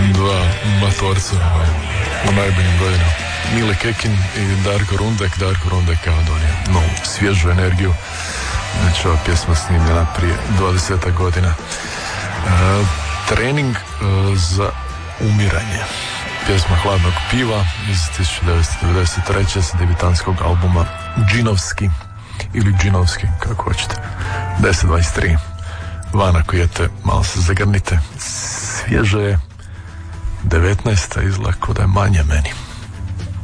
dva matorca u najboljim godinama. Mile Kekin i Darko Rundek. Darko Rundek kao donio novu svježu energiju. Znači ova pjesma snimljena prije 20 godina. Trening za umiranje. Pjesma Hladnog piva iz 1993. s debitanskog albuma Džinovski ili Džinovski, kako hoćete. 10:23. Van ako idete, malo se zagrnite. Svježe je 19. izgleda kao da je manje meni.